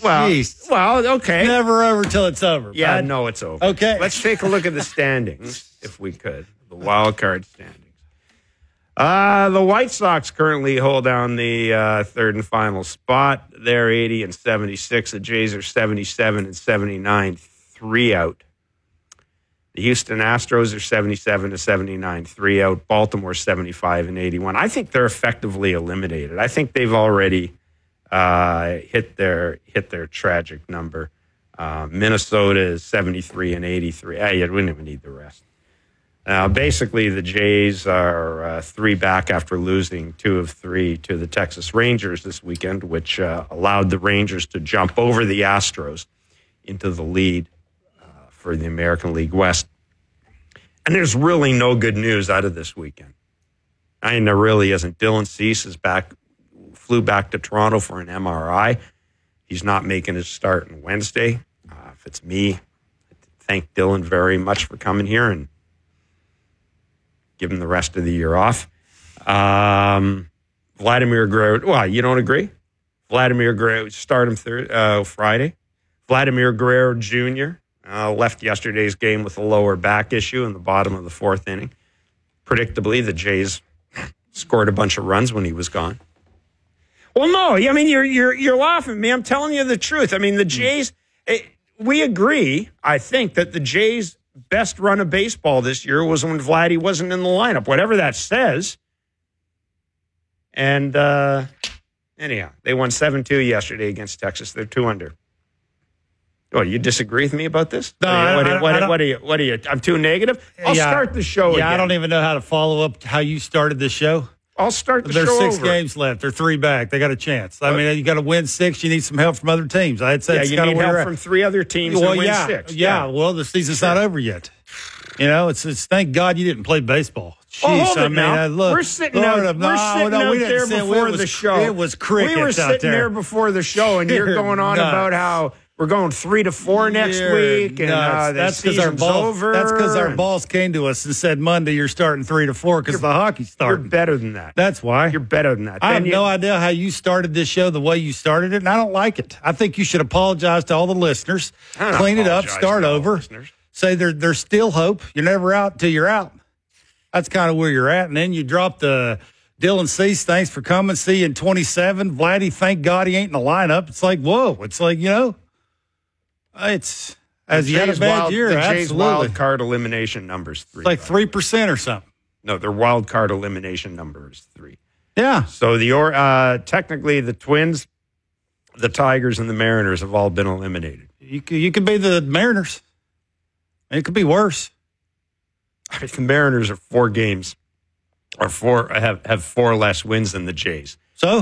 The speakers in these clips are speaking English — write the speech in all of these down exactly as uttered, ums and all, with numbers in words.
Well, Jeez. well, okay. Never over till it's over. Yeah, bud. no, it's over. Okay. Let's take a look at the standings, if we could. The wild card standings. Uh, the White Sox currently hold down the uh, third and final spot. They're eighty and seventy-six. The Jays are seventy-seven and seventy-nine, three out. The Houston Astros are seventy-seven to seventy-nine, three out. Baltimore seventy-five and eighty-one. I think they're effectively eliminated. I think they've already uh, hit their hit their tragic number. Uh, Minnesota is seventy-three and eighty-three. Ah, yeah, we don't even need the rest. Now, basically, the Jays are uh, three back after losing two of three to the Texas Rangers this weekend, which uh, allowed the Rangers to jump over the Astros into the lead uh, for the American League West. And there's really no good news out of this weekend. I mean, there really isn't. Dylan Cease is back, flew back to Toronto for an M R I. He's not making his start on Wednesday. Uh, if it's me, I thank Dylan very much for coming here and give him the rest of the year off. Um, Vladimir Guerrero, well, you don't agree? Vladimir Guerrero, start him thir- uh, Friday. Vladimir Guerrero Junior Uh, left yesterday's game with a lower back issue in the bottom of the fourth inning. Predictably, the Jays scored a bunch of runs when he was gone. Well, no, I mean, you're you're you're laughing at me. I'm telling you the truth. I mean, the Jays, it, we agree, I think, that the Jays' best run of baseball this year was when Vladdy wasn't in the lineup, whatever that says. And uh, anyhow, they won seven two yesterday against Texas. They're two under. Oh, you disagree with me about this? No, what, I, I, what, I what, what are you? What are you? I'm too negative. I'll yeah, start the show. Yeah, again. I don't even know how to follow up how you started the show. I'll start the There's show six over. games left. They're three back. They got a chance. I mean, you got to win six. You need some help from other teams. I'd say Yeah, it's you kind need of help where from three other teams well, and win yeah, six. Yeah, well, the season's Sure. not over yet. You know, it's, it's thank God you didn't play baseball. Jeez, Oh, hold I it mean, now. I look, we're sitting Lord, out, no, we're sitting no, out we didn't there sit- before it was, the show. It was crickets We were out sitting there. there before the show, and you're You're going on nuts. about how we're going three to four next You're week, and nuts. uh, the that's because our season's boss, over. That's because our and boss came to us and said Monday you're starting three to four because the hockey's You're starting. better than that. That's why. You're better than that. I Then have you- no idea how you started this show the way you started it, and I don't like it. I think you should apologize to all the listeners, I don't clean it up, apologize start to all over, listeners. say there, there's still hope. You're never out till you're out. That's kind of where you're at. And then you drop the Dylan Cease, thanks for coming. See you in twenty-seven. Vladdy, thank God he ain't in the lineup. It's like, whoa. It's like, you know, it's as The you had a Jays bad wild, year. The Jays Absolutely. wild card elimination numbers three. It's like by the three way. percent or something. No, their wild card elimination number is three. Yeah. So the or uh, technically the Twins, the Tigers, and the Mariners have all been eliminated. You could, you could be the Mariners. It could be worse. I mean, the Mariners are four games, or four have have four less wins than the Jays. So,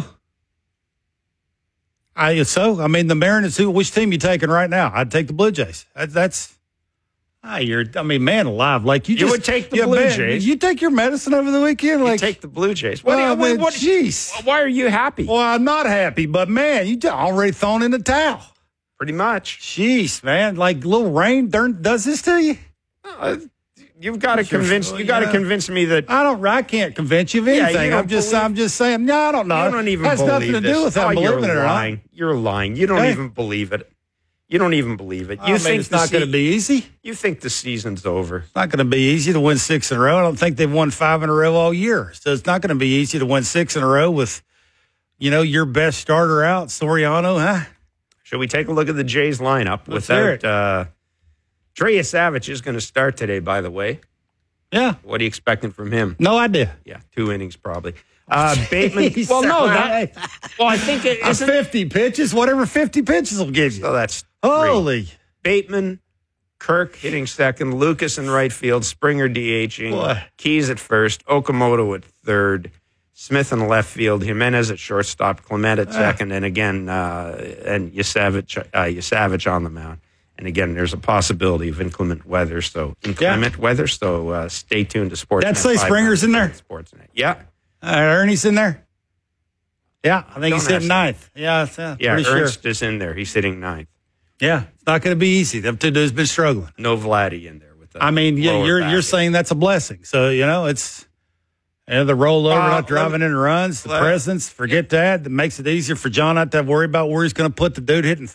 I so I mean the Mariners. Who? Which team you taking right now? I'd take the Blue Jays. That, that's. Ah, you're. I mean, man alive. Like you, You just would take the yeah, Blue man, Jays. You take your medicine over the weekend. You Like take the Blue Jays. What? well, do you- man, what? jeez. Why are you happy? Well, I'm not happy, but man, you just already thrown in the towel. Pretty much. Jeez, man. Like little rain done, does this to you. Uh, you've got to Sure, convince. well, You got to yeah. convince me that. I don't. I can't convince you of Yeah, you anything. don't I'm just. believe- I'm just saying. No, I don't know. You don't even Has believe nothing to this. do with oh, them you're believing it or not. lying. You're lying. You don't Hey. even believe it. You don't even believe it. You I mean, think it's the not going to se- be easy. You think the season's over? It's not going to be easy to win six in a row. I don't think they've won five in a row all year. So it's not going to be easy to win six in a row with, you know, your best starter out, Soriano, huh? Should we take a look at the Jays lineup Let's hear without uh, Trey Savage is going to start today, by the way. Yeah. What are you expecting from him? No idea. Yeah, two innings probably. Uh, Bateman. Jeez, well, no, right. that, well, I think it Uh, isn't. fifty pitches, whatever fifty pitches will give you. So that's three. Holy. Bateman, Kirk hitting second, Lucas in right field, Springer DHing, Boy. Keys at first, Okamoto at third, Smith in left field, Jimenez at shortstop, Clement at second, and again, uh, and Yasavich, uh, Yasavich on the mound. And again, there's a possibility of inclement weather, so inclement weather. So uh, stay tuned to Sportsnet. That's say Springer's in there? Sportsnet, yeah, Uh, Ernie's in there? Yeah, I think he's Don't hitting ask ninth. Yeah, it's, uh, yeah. pretty Ernst sure. is in there. He's hitting ninth. Yeah, it's not going to be easy. Them two dudes been struggling. No Vladdy in there with the I mean, yeah, lower you're back. you're saying that's a blessing. So you know, it's you know, the rollover, Uh, not driving in runs, the let- presence. Forget that. That makes it easier for John not to have to worry about where he's going to put the dude hitting